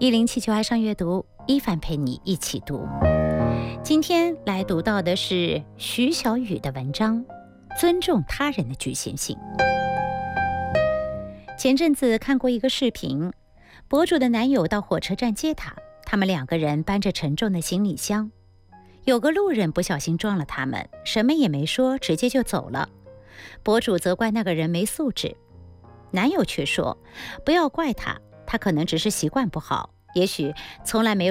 1079爱上阅读，一凡陪你一起读。今天来读到的是徐小雨的文章，尊重他人的局限性。前阵子看过一个视频，博主的男友到火车站接她，他们2个人搬着沉重的行李箱，有个路人不小心撞了他们，什么也没说，直接就走了。博主责怪那个人没素质，男友却说不要怪他，他可能只是习惯不好，也许从来没有